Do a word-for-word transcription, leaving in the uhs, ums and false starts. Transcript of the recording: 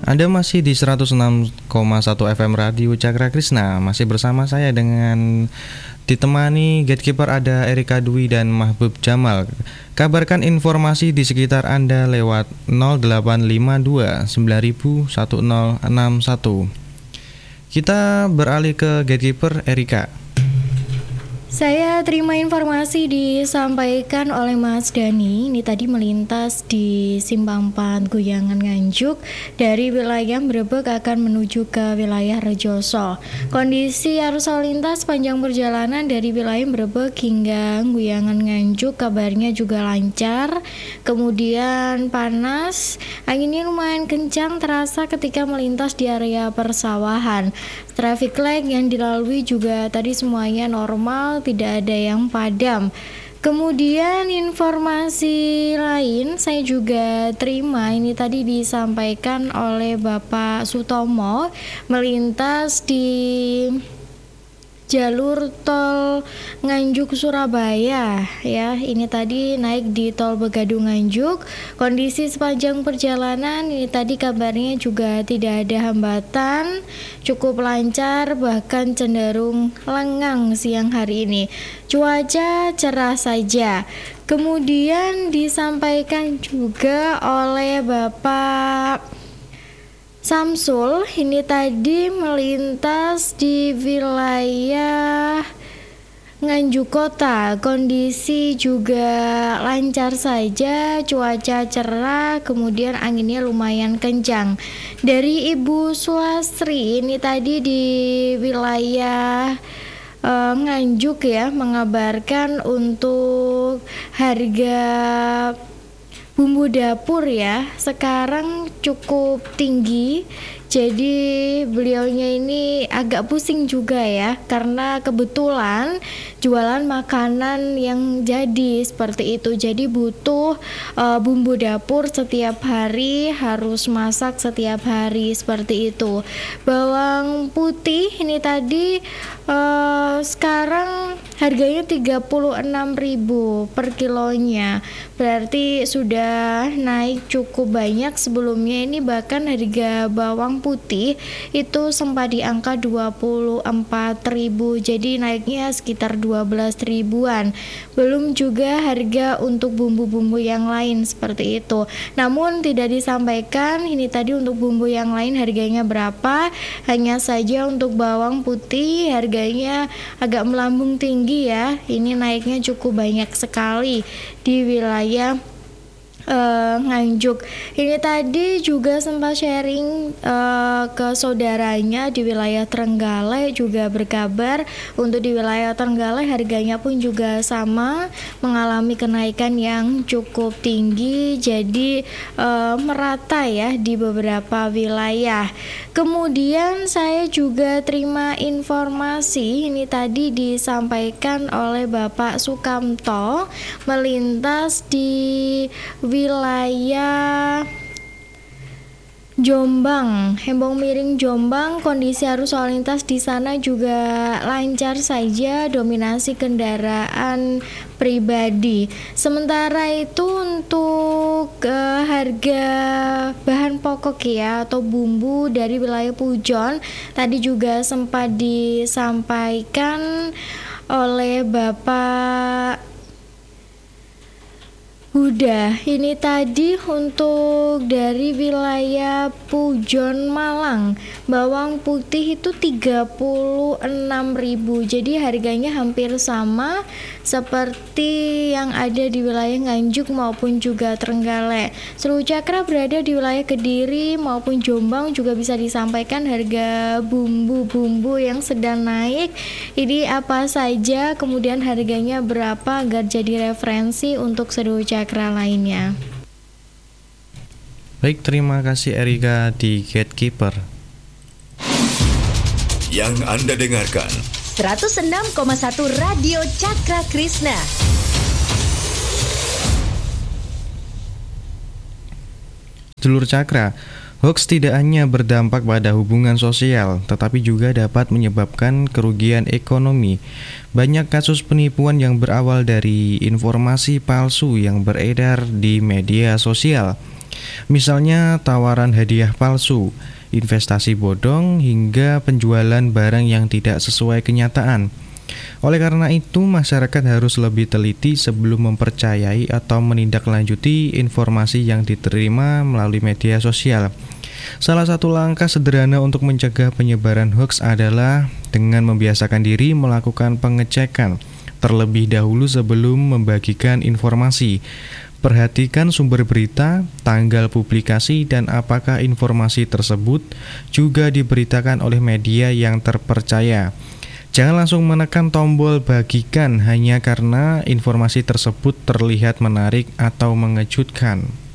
Anda masih di seratus enam koma satu F M Radio Cakra Krisna. Masih bersama saya dengan ditemani gatekeeper ada Erika Dwi dan Mahbub Jamal. Kabarkan informasi di sekitar Anda lewat nol delapan lima dua sembilan nol satu nol enam satu. Kita beralih ke gatekeeper Erika. Saya terima informasi disampaikan oleh Mas Dani. Ini tadi melintas di Simpang empat Guyangan Nganjuk dari wilayah Brebek akan menuju ke wilayah Rejoso. Kondisi arus lalu lintas panjang perjalanan dari wilayah Brebek hingga Guyangan Nganjuk kabarnya juga lancar. Kemudian panas, anginnya lumayan kencang terasa ketika melintas di area persawahan. Traffic light yang dilalui juga tadi semuanya normal, tidak ada yang padam. Kemudian informasi lain saya juga terima, ini tadi disampaikan oleh Bapak Sutomo melintas di jalur tol Nganjuk Surabaya ya. Ini tadi naik di tol Begadung Nganjuk. Kondisi sepanjang perjalanan ini tadi kabarnya juga tidak ada hambatan, cukup lancar bahkan cenderung lengang siang hari ini. Cuaca cerah saja. Kemudian disampaikan juga oleh Bapak Samsul, ini tadi melintas di wilayah Nganjuk Kota. Kondisi juga lancar saja, cuaca cerah, kemudian anginnya lumayan kencang. Dari Ibu Sulasri, ini tadi di wilayah uh, Nganjuk ya, mengabarkan untuk harga bumbu dapur ya sekarang cukup tinggi. Jadi beliaunya ini agak pusing juga ya, karena kebetulan jualan makanan yang jadi seperti itu. Jadi butuh uh, bumbu dapur setiap hari, harus masak setiap hari seperti itu. Bawang putih ini tadi uh, sekarang harganya tiga puluh enam ribu per kilonya. Berarti sudah naik cukup banyak. Sebelumnya ini bahkan harga bawang putih itu sempat di angka dua puluh empat ribu, jadi naiknya sekitar dua belas ribuan. Belum juga harga untuk bumbu-bumbu yang lain seperti itu. Namun tidak disampaikan ini tadi untuk bumbu yang lain harganya berapa. Hanya saja untuk bawang putih harganya agak melambung tinggi ya. Ini naiknya cukup banyak sekali di wilayah Uh, Nganjuk. Ini tadi juga sempat sharing uh, ke saudaranya di wilayah Trenggalek, juga berkabar untuk di wilayah Trenggalek harganya pun juga sama mengalami kenaikan yang cukup tinggi, jadi uh, merata ya di beberapa wilayah. Kemudian saya juga terima informasi ini tadi disampaikan oleh Bapak Sukamto melintas di wilayah Jombang, Hembong Miring Jombang. Kondisi arus lalu lintas di sana juga lancar saja, dominasi kendaraan pribadi. Sementara itu untuk uh, harga bahan pokok ya atau bumbu dari wilayah Pujon tadi juga sempat disampaikan oleh Bapak Udah, ini tadi untuk dari wilayah Pujon Malang, bawang putih itu tiga puluh enam ribu, jadi harganya hampir sama seperti yang ada di wilayah Nganjuk maupun juga Trenggalek. Seluruh Cakra berada di wilayah Kediri maupun Jombang juga bisa disampaikan harga bumbu-bumbu yang sedang naik. Ini apa saja, kemudian harganya berapa agar jadi referensi untuk seluruh Cakra lainnya. Baik, terima kasih Erika di Gatekeeper. Yang Anda dengarkan seratus enam koma satu Radio Cakra Krisna. Dulur Cakra, hoax tidak hanya berdampak pada hubungan sosial, tetapi juga dapat menyebabkan kerugian ekonomi. Banyak kasus penipuan yang berawal dari informasi palsu yang beredar di media sosial. Misalnya tawaran hadiah palsu, investasi bodong, hingga penjualan barang yang tidak sesuai kenyataan. Oleh karena itu, masyarakat harus lebih teliti sebelum mempercayai atau menindaklanjuti informasi yang diterima melalui media sosial. Salah satu langkah sederhana untuk mencegah penyebaran hoaks adalah dengan membiasakan diri melakukan pengecekan terlebih dahulu sebelum membagikan informasi. Perhatikan sumber berita, tanggal publikasi, dan apakah informasi tersebut juga diberitakan oleh media yang terpercaya. Jangan langsung menekan tombol bagikan hanya karena informasi tersebut terlihat menarik atau mengejutkan.